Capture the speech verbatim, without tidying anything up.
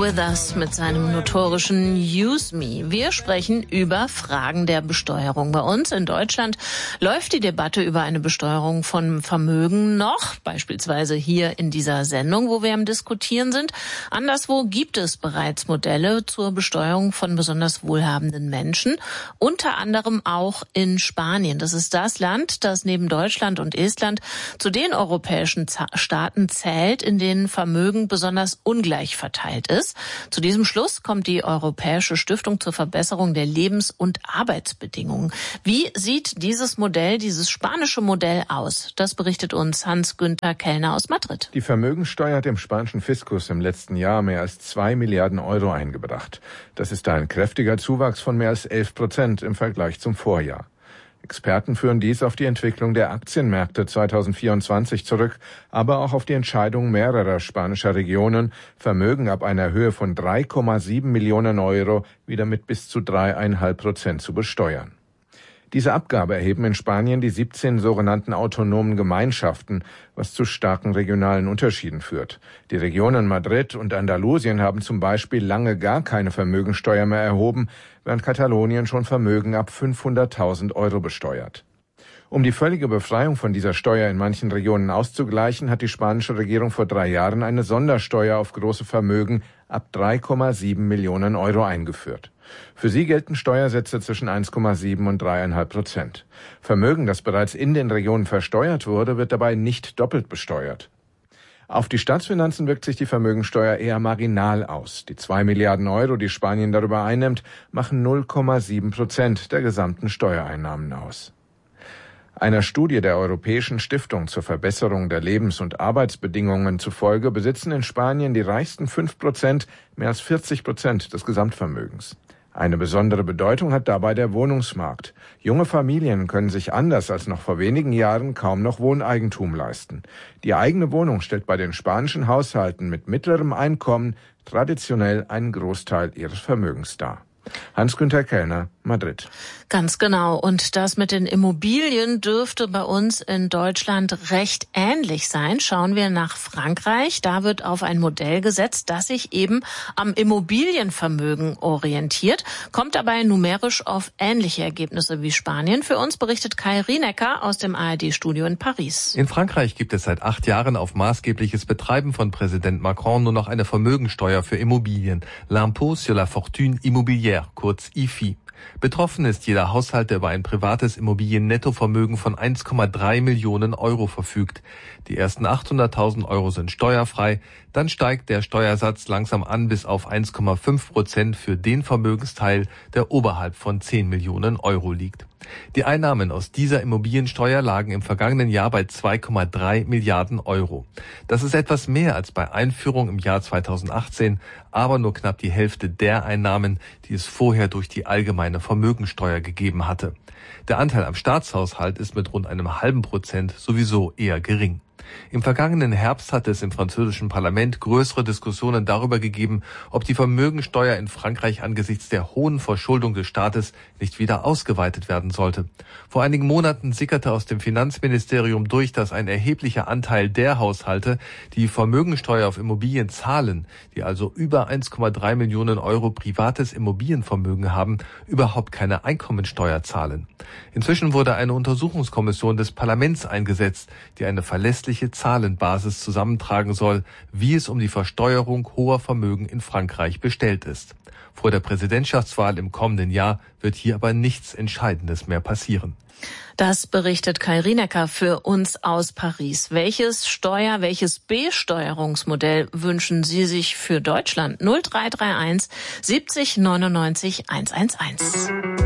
With Us mit seinem notorischen Use Me. Wir sprechen über Fragen der Besteuerung. Bei uns in Deutschland läuft die Debatte über eine Besteuerung von Vermögen noch, beispielsweise hier in dieser Sendung, wo wir am Diskutieren sind. Anderswo gibt es bereits Modelle zur Besteuerung von besonders wohlhabenden Menschen, unter anderem auch in Spanien. Das ist das Land, das neben Deutschland und Estland zu den europäischen Staaten zählt, in denen Vermögen besonders ungleich verteilt ist. Zu diesem Schluss kommt die Europäische Stiftung zur Verbesserung der Lebens- und Arbeitsbedingungen. Wie sieht dieses Modell, dieses spanische Modell aus? Das berichtet uns Hans-Günther Kellner aus Madrid. Die Vermögensteuer hat dem spanischen Fiskus im letzten Jahr mehr als zwei Milliarden Euro eingebracht. Das ist ein kräftiger Zuwachs von mehr als elf Prozent im Vergleich zum Vorjahr. Experten führen dies auf die Entwicklung der Aktienmärkte zweitausendvierundzwanzig zurück, aber auch auf die Entscheidung mehrerer spanischer Regionen, Vermögen ab einer Höhe von drei Komma sieben Millionen Euro wieder mit bis zu drei Komma fünf Prozent zu besteuern. Diese Abgabe erheben in Spanien die siebzehn sogenannten autonomen Gemeinschaften, was zu starken regionalen Unterschieden führt. Die Regionen Madrid und Andalusien haben zum Beispiel lange gar keine Vermögensteuer mehr erhoben, während Katalonien schon Vermögen ab fünfhunderttausend Euro besteuert. Um die völlige Befreiung von dieser Steuer in manchen Regionen auszugleichen, hat die spanische Regierung vor drei Jahren eine Sondersteuer auf große Vermögen ab drei Komma sieben Millionen Euro eingeführt. Für sie gelten Steuersätze zwischen eins Komma sieben und drei Komma fünf Prozent. Vermögen, das bereits in den Regionen versteuert wurde, wird dabei nicht doppelt besteuert. Auf die Staatsfinanzen wirkt sich die Vermögensteuer eher marginal aus. Die zwei Milliarden Euro, die Spanien darüber einnimmt, machen null Komma sieben Prozent der gesamten Steuereinnahmen aus. Einer Studie der Europäischen Stiftung zur Verbesserung der Lebens- und Arbeitsbedingungen zufolge besitzen in Spanien die reichsten fünf Prozent mehr als vierzig Prozent des Gesamtvermögens. Eine besondere Bedeutung hat dabei der Wohnungsmarkt. Junge Familien können sich anders als noch vor wenigen Jahren kaum noch Wohneigentum leisten. Die eigene Wohnung stellt bei den spanischen Haushalten mit mittlerem Einkommen traditionell einen Großteil ihres Vermögens dar. Hans-Günther Kellner, Madrid. Ganz genau. Und das mit den Immobilien dürfte bei uns in Deutschland recht ähnlich sein. Schauen wir nach Frankreich. Da wird auf ein Modell gesetzt, das sich eben am Immobilienvermögen orientiert, kommt dabei numerisch auf ähnliche Ergebnisse wie Spanien. Für uns berichtet Kai Rienecker aus dem A R D-Studio in Paris. In Frankreich gibt es seit acht Jahren auf maßgebliches Betreiben von Präsident Macron nur noch eine Vermögensteuer für Immobilien. L'impôt sur la fortune immobilière, kurz I F I. Betroffen ist jeder Haushalt, der über ein privates Immobilien-Nettovermögen von eins Komma drei Millionen Euro verfügt. Die ersten achthunderttausend Euro sind steuerfrei, dann steigt der Steuersatz langsam an bis auf eins Komma fünf Prozent für den Vermögensteil, der oberhalb von zehn Millionen Euro liegt. Die Einnahmen aus dieser Immobiliensteuer lagen im vergangenen Jahr bei zwei Komma drei Milliarden Euro. Das ist etwas mehr als bei Einführung im Jahr zweitausendachtzehn, aber nur knapp die Hälfte der Einnahmen, die es vorher durch die allgemeine Vermögensteuer gegeben hatte. Der Anteil am Staatshaushalt ist mit rund einem halben Prozent sowieso eher gering. Im vergangenen Herbst hatte es im französischen Parlament größere Diskussionen darüber gegeben, ob die Vermögensteuer in Frankreich angesichts der hohen Verschuldung des Staates nicht wieder ausgeweitet werden sollte. Vor einigen Monaten sickerte aus dem Finanzministerium durch, dass ein erheblicher Anteil der Haushalte, die Vermögensteuer auf Immobilien zahlen, die also über eins Komma drei Millionen Euro privates Immobilienvermögen haben, überhaupt keine Einkommensteuer zahlen. Inzwischen wurde eine Untersuchungskommission des Parlaments eingesetzt, die eine verlässliche Zahlenbasis zusammentragen soll, wie es um die Versteuerung hoher Vermögen in Frankreich bestellt ist. Vor der Präsidentschaftswahl im kommenden Jahr wird hier aber nichts Entscheidendes mehr passieren. Das berichtet Kai Rienecker für uns aus Paris. Welches Steuer, welches Besteuerungsmodell wünschen Sie sich für Deutschland? null drei drei eins siebzig neunundneunzig hundertelf.